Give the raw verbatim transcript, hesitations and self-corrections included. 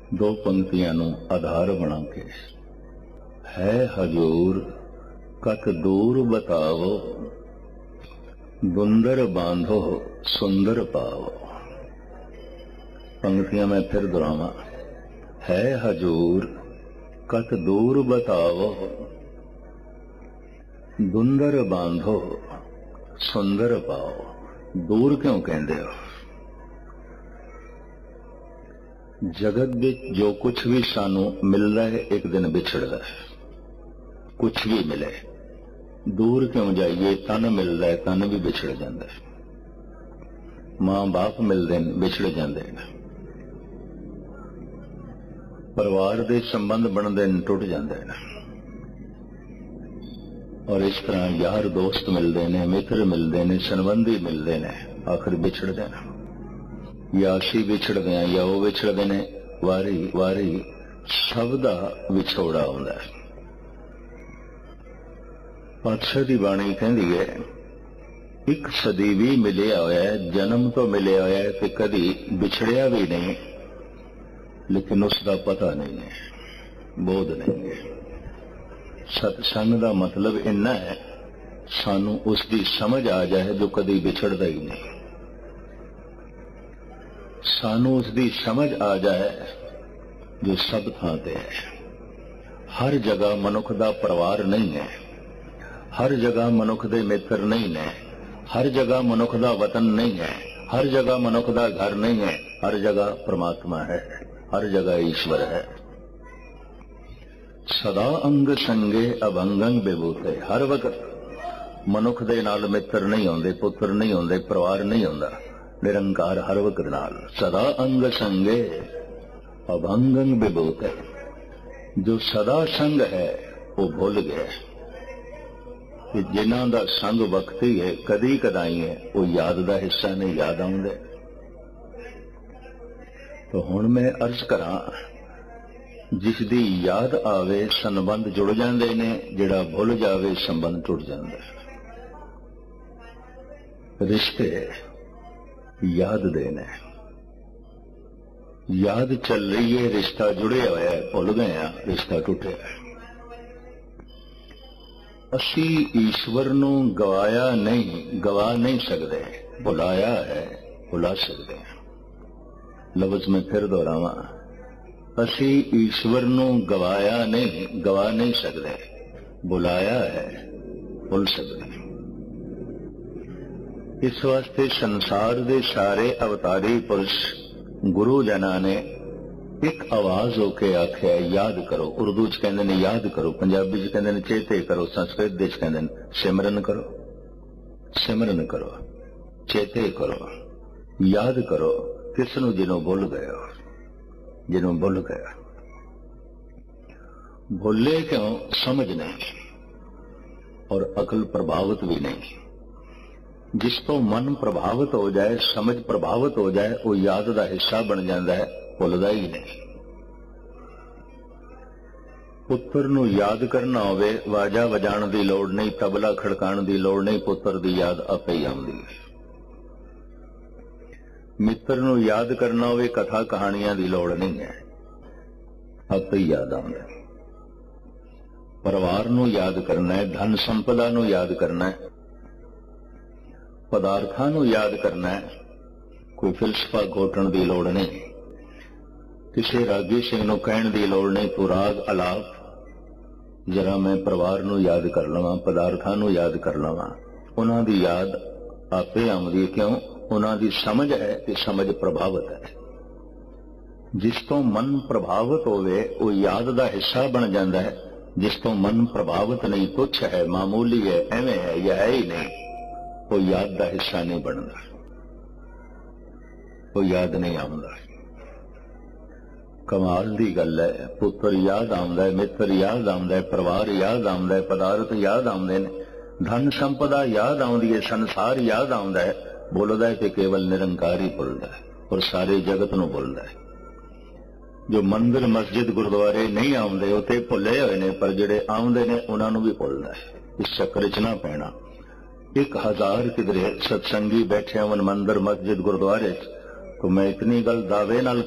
दो पंक्तियां नूं आधार बना के, है हजूर कत दूर बतावो, बुंदर बांधो सुंदर पावो। पंक्तियां मैं फिर दोहरावां। है हजूर कत दूर बतावो, बुंदर बांधो सुंदर पाओ। दूर क्यों कहते हो? जगत विच जो कुछ भी सानू मिलता है एक दिन विछड़ता है। कुछ भी मिले दूर क्यों जाइए, तन मिलता है तन भी विछड़ जाता है। मां बाप मिलते हैं विछड़ जाते हैं, परिवार के संबंध बनते हैं टुट जाते हैं। और इस तरह यार दोस्त मिलते हैं, मित्र मिलते हैं, संबंधी मिलते हैं, आखिर बिछड़ते हैं। या असी विछड़ते हैं या वो विछड़ते हैं। वारी वारी सब दा विछोड़ा आउंदा है। पातशाह दी बाणी कहती है, एक सदी भी मिलिया होया है, जन्म तो मिलिया होया है ते कदी बिछड़िया भी नहीं, लेकिन उसका पता नहीं है, बोध नहीं है। सत्संग का मतलब इन्ना है, सानू उसकी समझ आ जाए जो कदी बिछड़ता ही नहीं। सानू उसकी समझ आ जाए जो सब थां ते है। हर जगह मनुख का परिवार नहीं है, हर जगह मनुख के मित्र नहीं है, हर जगह मनुख का वतन नहीं है, हर जगह मनुख का घर नहीं है। हर जगह परमात्मा है, हर जगह ईश्वर है। सदा अंग संगे अभंगंग विभूते। हर वक्त मनुख दे नाल मित्र नहीं होंदे, पुत्र नहीं होंदे, परिवार नहीं होंदा। निरंकार हर वक्त नाल। सदा अंग संगे अभंगंग विभूते। जो सदा संग है वो भूल गया कि जिन्हां दा संग वक्ती है, कदी कदाई है, वो याद दा हिस्सा नहीं, याद आउंदे। तो हुण मैं अर्ज करां, जिसदी याद आवे संबंध जुड़ जाते ने, जिहड़ा भुल जावे संबंध टुट जाता है। रिश्ते याद देने, याद चल रही है, रिश्ता जुड़े हुआ है, भुल गए हैं, रिश्ता टुटे है। असी ईश्वर नू गवाया नहीं, गवा नहीं सकते, भुलाया है, भुला सकते हैं। लफ्ज में फिर दोहरावां, असी ईश्वर नू गवाया नहीं, गवा नहीं सकते, बुलाया है, भुल सकते। इस वास्ते संसार दे सारे अवतारी पुरुष गुरु जना ने एक आवाज होके आख्या, याद करो। उर्दू च कहते ने याद करो, पंजाबी च कहते ने चेते करो, संस्कृत दे च कहते ने सिमरन करो। सिमरन करो, चेते करो, याद करो। किसनू? जिन्हों भुल गए हो, जिन्हों भुल गया। भुले क्यों? समझ नहीं और अकल प्रभावित भी नहीं। जिस तो मन प्रभावित हो जाए, समझ प्रभावित हो जाए, वो याद का हिस्सा बन जाता है, भुलदा ही नहीं। पुत्र नू याद करना होवे, वाजा वजाण की लोड़ नहीं, तबला खड़काण की लोड़ नहीं, पुत्र की याद आपे ही आउंदी है। मित्र नू याद करना होवे, कथा कहानियां की लोड़ नहीं है, आपे ही याद आउंदा है। परिवार नू याद करना है, धन संपदा नू याद करना है, पदार्थां नू याद करना है। कोई फिलसफा घोटण की लोड़ नहीं, किसी रागी सिंह नू कहण की लोड़ नहीं, तू राग अलाप जरा मैं परिवार नू याद कर लवां, पदार्थां नू याद कर लवां। उन्हां दी याद आपे आउंदी। क्यों? उन्हां दी समझ है कि समझ प्रभावित है। जिस तो मन प्रभावित होवे वो याद का हिस्सा बन जाता है। जिस तो मन प्रभावित नहीं, तुच्छ है, मामूली है, एवें है या है ही नहीं, वो याद का हिस्सा नहीं बनता, वो याद नहीं आउंदा। कमाल दी गल है, पुत्र याद आउंदा है, मित्र याद आउंदा है, परिवार याद आउंदा है, पदार्थ याद आउंदे ने, धन संपदा याद आउंदी है, संसार याद आउंदा है। बोलदा है कि केवल निरंकार ही भुलदा है और सारे जगत नूं भुलदा है। जो मंदिर मस्जिद गुरुद्वारे नहीं आउंदे उत्थे भुले होए ने, पर जिहड़े आउंदे ने उन्हां नूं भी भुलदा है। इस चक्कर च ना पैना। एक हजार किधरे सत्संगी बैठे होवन मंदिर मस्जिद गुरुद्वारे, तो मैं इतनी गल दावे नाल